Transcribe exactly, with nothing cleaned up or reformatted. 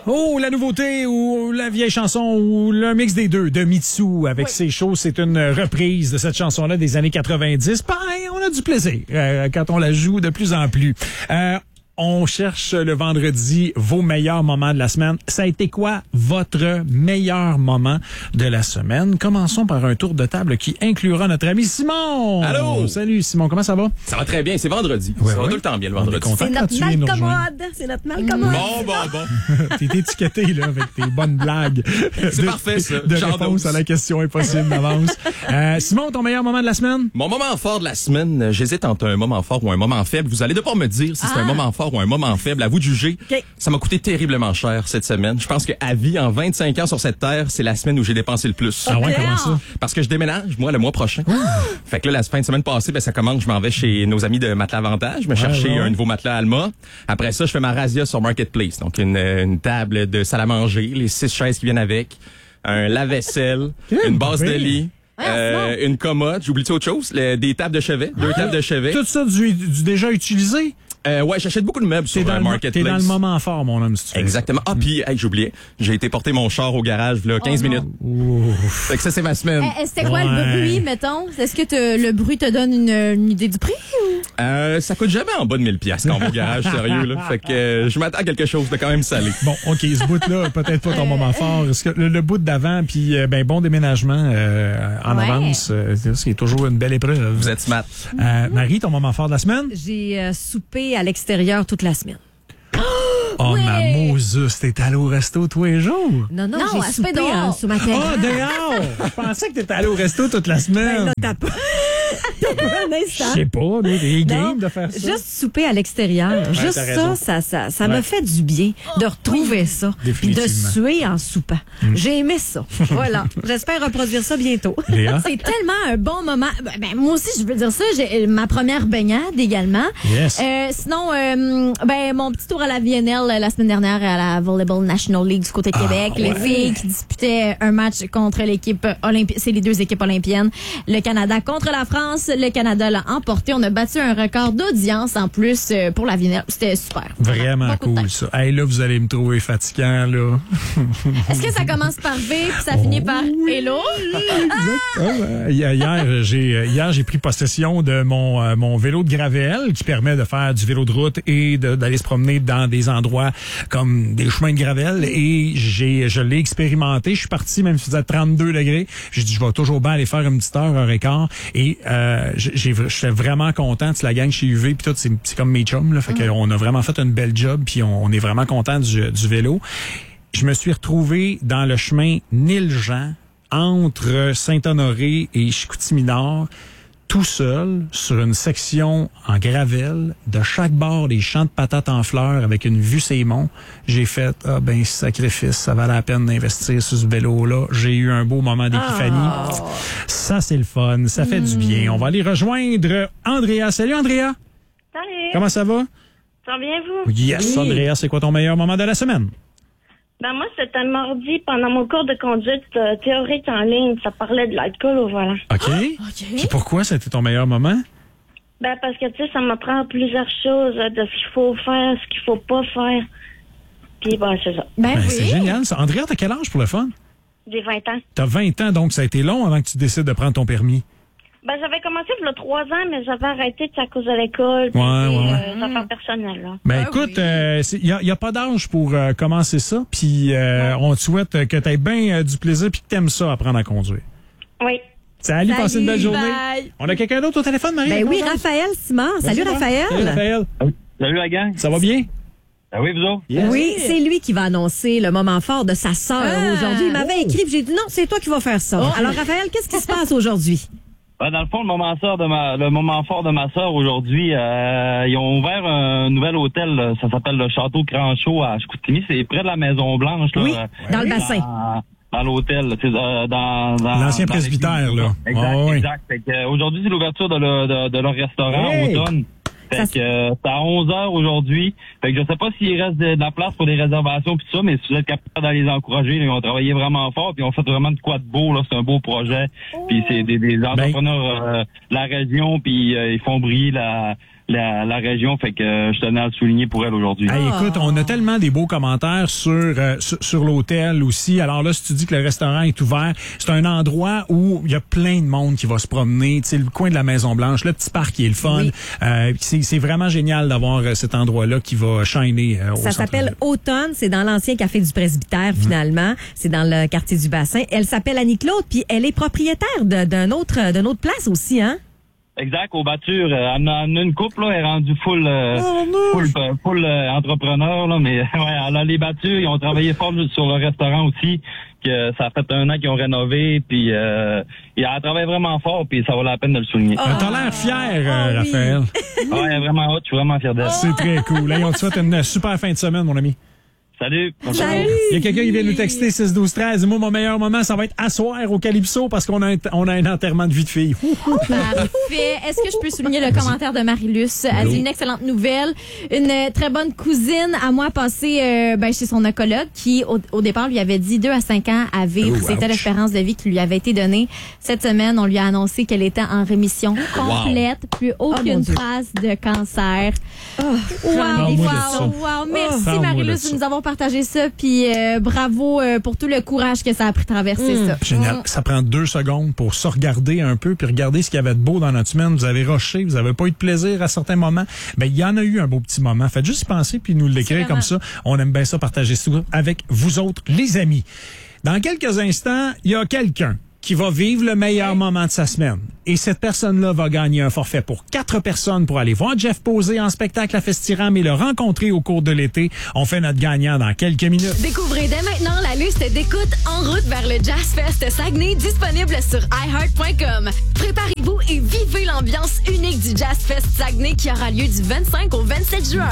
Oh, la nouveauté ou la vieille chanson ou le mix des deux de Mitsou avec Oui. ses shows. C'est une reprise de cette chanson-là des années quatre-vingt-dix. Ben, on a du plaisir euh, quand on la joue de plus en plus. Euh, On cherche le vendredi vos meilleurs moments de la semaine. Ça a été quoi votre meilleur moment de la semaine? Commençons par un tour de table qui inclura notre ami Simon. Allô? Salut Simon, comment ça va? Ça va très bien, c'est vendredi. Ouais, ça va ouais. tout le temps bien le On est vendredi. content C'est quand notre tu viens nous rejoindre. malcommode. C'est notre malcommode. Bon, bon, bon. T'es étiqueté là avec tes bonnes blagues. C'est de, parfait, ça. De J'en réponse dose. à la question impossible d'avance. Euh, Simon, ton meilleur moment de la semaine? Mon moment fort de la semaine, euh, j'hésite entre un moment fort ou un moment faible. Vous allez devoir me dire si c'est Ah. un moment fort ou un moment faible. À vous de juger. OK. Ça m'a coûté terriblement cher cette semaine. Je pense que à vie, en vingt-cinq ans sur cette terre, c'est la semaine où j'ai dépensé le plus. Ah ouais, Bien. comment ça? Parce que je déménage, moi, le mois prochain. Fait que là, la fin de semaine passée, ben, ça commence. Je m'en vais chez nos amis de Matelas Avantage, me chercher ouais, ouais. un nouveau matelas Alma. Après ça, je fais ma razzia sur Marketplace. Donc, une, une table de salle à manger, les six chaises qui viennent avec, un lave-vaisselle, une base de bien. lit, euh, une commode. J'oublie autre chose? Le- des tables de chevet, deux tables de chevet. Tout ça du, du déjà utilisé? Euh, ouais, j'achète beaucoup de meubles T'es sur dans, euh, le, mo- Marketplace. t'es dans le moment fort, mon homme, si tu fais Exactement. Ah, puis, hey, j'oubliais. J'ai été porter mon char au garage, là, quinze Oh non. minutes. ça. Ouf. Fait que ça, c'est ma semaine. Eh, eh, C'était quoi Ouais. le bruit, mettons? Est-ce que te- le bruit te donne une, une idée du prix? Euh, ça coûte jamais en bas de mille piastres quand on va au garage, sérieux, là. Fait que euh, je m'attends à quelque chose de quand même salé. Bon, OK, ce bout-là, peut-être pas ton moment fort. Est-ce que le, le bout d'avant, puis euh, ben bon déménagement euh, en Ouais. avance, euh, c'est c'est toujours une belle épreuve. Vous êtes smart. Euh, Marie, ton moment fort de la semaine? J'ai euh, soupé à l'extérieur toute la semaine. Oh, Ouais. ma Moses, t'es allé au resto tous les jours? Non, non, Non, j'ai elle se soupé fait dehors. euh, sur ma Oh, terrasse. dehors! Je pensais que t'étais allé au resto toute la Ben semaine. là, t'as pas. T'as pas un Je instant. sais pas, là, t'es Non, game de faire ça. Juste souper à l'extérieur. Juste t'as ça, raison. ça, ça, ça Ouais. me fait du bien de retrouver ça. Puis de Définitivement. suer en soupant. J'ai aimé ça. Voilà. J'espère reproduire ça bientôt. Léa? C'est tellement un bon moment. Ben, ben, moi aussi, je veux dire ça. J'ai euh, ma première baignade également. Yes. Euh, sinon, euh, ben, mon petit tour à la V N L euh, la semaine dernière à la Volleyball National League du côté de Québec. Les filles qui disputaient un match contre l'équipe olympienne. C'est les deux équipes olympiennes. Le Canada contre la France. Le Canada l'a emporté. On a battu un record d'audience en plus euh, pour la V N L. C'était super. Vraiment Beaucoup de cool, temps. ça. Hey, là, vous allez me trouver fatigant, là. Est-ce que ça commence par V puis ça finit par Hello? Exactement. Hier, hier, j'ai hier j'ai pris possession de mon euh, mon vélo de gravel qui permet de faire du vélo de route et de- d'aller se promener dans des endroits comme des chemins de gravel et j'ai je l'ai expérimenté. Je suis parti même s'il faisait trente-deux degrés. J'ai dit je vais toujours bien aller faire une petite heure, heure et quart et euh, j'ai j'ai- j'étais vraiment content de la gang chez U V puis tout c'est c'est comme mes chums là, fait qu'on a vraiment fait une belle job puis on, on est vraiment content du du vélo. Je me suis retrouvé dans le chemin Nil-Jean entre Saint-Honoré et Chicoutimi-Nord, tout seul, sur une section en gravel, de chaque bord des champs de patates en fleurs avec une vue sur les monts. J'ai fait, ah ben, sacrifice, ça valait la peine d'investir sur ce vélo-là. J'ai eu un beau moment d'épiphanie. Ça, c'est le fun. Ça fait du bien. On va aller rejoindre Andrea. Salut, Andrea. Salut, Comment ça va? ça va bien vous? Yes, Andrea, c'est quoi ton meilleur moment de la semaine? Ben moi, c'était mardi pendant mon cours de conduite euh, théorique en ligne. Ça parlait de l'alcool au volant. OK. Puis pourquoi c'était ton meilleur moment? Ben parce que, tu sais, ça m'apprend plusieurs choses euh, de ce qu'il faut faire, ce qu'il faut pas faire. Puis, ben, c'est ça. Ben, Ben, oui. c'est génial, ça. Andrea, t'as quel âge pour le fun? J'ai vingt ans. T'as vingt ans, donc ça a été long avant que tu décides de prendre ton permis. Ben, j'avais commencé il y a trois ans, mais j'avais arrêté tu sais, à cause de l'école. puis Ouais, des, ouais, ouais. euh, affaires personnelles, là. Ben Ah écoute, oui. il n'y a, y a pas d'âge pour euh, commencer ça, puis euh, on te souhaite que tu aies bien euh, du plaisir puis que tu aimes ça apprendre à conduire. Oui. Salut, Salut, passez une belle journée. bye. On a quelqu'un d'autre au téléphone, Marie? Ben oui, Bonjour. Raphaël Simard. Salut, Bonjour. Raphaël. Salut, Raphaël. Salut la gang. Ça va bien? Ah oui, vous autres? Yes. Oui, c'est lui qui va annoncer le moment fort de sa sœur Ah. aujourd'hui. Il m'avait écrit, puis j'ai dit non, c'est toi qui vas faire ça. Alors, Raphaël, qu'est-ce qui se passe aujourd'hui? Ben, dans le fond, le moment fort de ma, le moment fort de ma sœur aujourd'hui, euh, ils ont ouvert un nouvel hôtel. Là. Ça s'appelle le Château Cranchot à Chicoutimi. C'est près de la Maison Blanche. Là, Oui, euh, dans le bassin. Dans, dans l'hôtel, là, tu sais, euh, dans, dans L'ancien dans presbytère, l'église, là. Exact, Ah oui. exact. Fait que, euh, aujourd'hui, c'est l'ouverture de, le- de, de leur restaurant Hey! automne. Ça Fait que euh, c'est à onze heures aujourd'hui. Fait que je sais pas s'il reste de, de la place pour des réservations pis tout ça, mais si vous êtes capable d'aller les encourager, là, ils ont travaillé vraiment fort, puis ils ont fait vraiment de quoi de beau, là. C'est un beau projet. Puis c'est des, des entrepreneurs euh, de la région, puis euh, ils font briller la la, la région. Fait que euh, je tenais à le souligner pour elle aujourd'hui. Hey, écoute, on a tellement des beaux commentaires sur, euh, sur, sur l'hôtel aussi. Alors là, si tu dis que le restaurant est ouvert, c'est un endroit où il y a plein de monde qui va se promener. Tu sais, le coin de la Maison-Blanche, le petit parc qui est le fun. Oui. Euh, c'est, c'est vraiment génial d'avoir euh, cet endroit-là qui va shiner. Euh, au Ça s'appelle centre-ville. Automne, c'est dans l'ancien café du Presbytère finalement, c'est dans le quartier du Bassin. Elle s'appelle Annie-Claude, puis elle est propriétaire de- d'un autre d'une autre place aussi, hein? Exact, aux battures. Euh, elle en a elle en a une couple, là, elle est rendue full, euh, full, euh, full euh, entrepreneur, là, mais ouais, elle a les battures, ils ont travaillé fort sur le restaurant aussi, que ça fait un an qu'ils ont rénové, puis euh, et elle travaille vraiment fort, puis ça vaut la peine de le souligner. Euh, T'as l'air fier, euh, Ah oui. Raphaël. Ouais, elle est vraiment hot, je suis vraiment fier d'elle. C'est très cool. Hey, on te souhaite une super fin de semaine, mon ami. Salut! Salut! Il y a quelqu'un qui vient nous texter six douze treize. Moi, mon meilleur moment, ça va être asseoir au Calypso parce qu'on a un, on a un enterrement de vie de fille. Ouh. Parfait. Est-ce que je peux souligner le commentaire de Marie-Luce? Elle dit une excellente nouvelle. Une euh, très bonne cousine à moi passée euh, ben, chez son oncologue qui, au, au départ, lui avait dit deux à cinq ans à vivre. Oh, C'était ouch. l'espérance de vie qui lui avait été donnée. Cette semaine, on lui a annoncé qu'elle était en rémission complète. Plus Oh, mon aucune Dieu. trace de cancer. Oh, Wow, Parle-moi de ça. wow, wow. Merci Parle-moi de Marie-Luce ça. de nous avons partagé ça. Puis euh, bravo euh, pour tout le courage que ça a pris de traverser Mm. ça. Génial. Ça prend deux secondes pour se regarder un peu puis regarder ce qu'il y avait de beau dans notre semaine. Vous avez rushé, vous avez pas eu de plaisir à certains moments. Ben, il y en a eu un beau petit moment. Faites juste y penser puis nous l'écrire Vraiment. comme ça. On aime bien ça partager ça avec vous autres, les amis. Dans quelques instants, il y a quelqu'un qui va vivre le meilleur moment de sa semaine. Et cette personne-là va gagner un forfait pour quatre personnes pour aller voir Jeff Posé en spectacle à Festiram et le rencontrer au cours de l'été. On fait notre gagnant dans quelques minutes. Découvrez dès maintenant la liste d'écoute En route vers le Jazz Fest Saguenay disponible sur i heart point com. Préparez-vous et vivez l'ambiance unique du Jazz Fest Saguenay qui aura lieu du vingt-cinq au vingt-sept juin.